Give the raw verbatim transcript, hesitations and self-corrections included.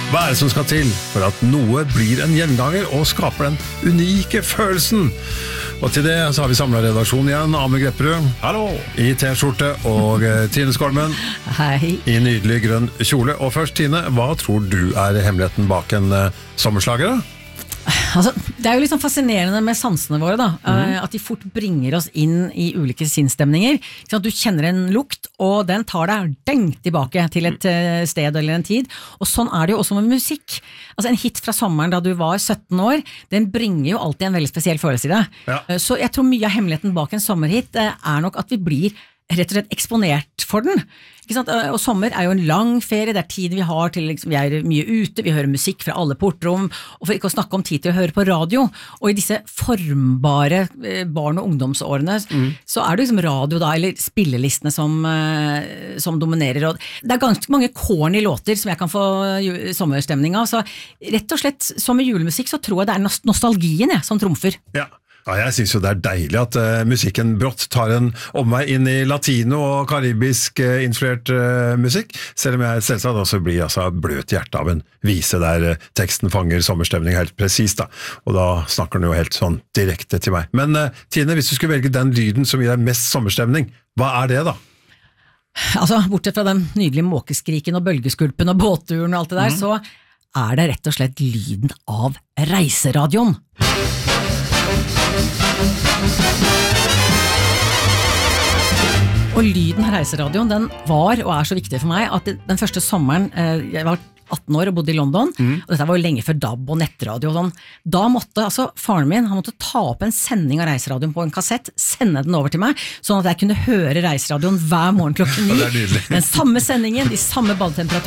Hva er det som skal til for at noe blir en gjenganger og skaper den unike følelsen? Og til det så har vi samlet redaksjonen igjen. Ame Grepperud, hallo, i T-skjorte, og Tine Skolmen, hei, i nydelig grønn kjole. Og først, Tine, hva tror du er hemmeligheten bak en uh, sommerslager da? Altså, det er jo liksom fascinerende med sansene våre da, mm. at de fort bringer oss inn i ulike sinnsstemninger. Du kjenner en lukt, og den tar deg dengt tilbake til et sted eller en tid. Og sånn er det jo også med musikk. Altså en hit fra sommeren da du var sytten år, den bringer jo alltid en veldig spesiell følelse i det. Ja. Så jeg tror mye av hemmeligheten bak en sommerhit er nok at vi blir rett og slett eksponert for den. Ikke sant? Og sommer er jo en lang ferie, det er tid vi har til, liksom, vi er mye ute, vi hører musikk fra alle portrom, og for ikke å snakke om tid til å høre på radio, og i disse formbare barn- og ungdomsårene, mm. så er det liksom radio da, eller spillelistene som, som dominerer, og det er ganske mange corny låter som jeg kan få sommerstemning av, så rett og slett som med julemusikk så tror jeg det er nostalgien jeg, som trumfer. Ja. Ja, jeg synes jo det er deilig at uh, musikken brått tar en omvei inn i latino og karibisk uh, influert uh, musikk, selv om jeg selvsagt også blir altså, bløt hjerte av en vise der uh, teksten fanger sommerstemning helt presis da, og da snakker den jo helt sånn direkte til meg. Men uh, Tine, hvis du skulle velge den lyden som gir deg mest sommerstemning, hva er det da? Altså, bortsett fra den nydelige måkeskriken og bølgeskulpen og båtturen og alt det der, mm. så er det rett og slett lyden av reiseradioen. Og lyden av reiseradioen, den var og er så viktig for meg at den første sommeren, jeg var atten år og bodde i London, mm. og dette var jo lenge før D A B og nettradio og sånn, da måtte altså faren min, han måtte ta opp en sending av reiseradioen på en kassett, sende den over til meg, sånn at jeg kunne høre reiseradioen hver morgen klokken ni. Den samme sendingen, de samme badetemperaturene,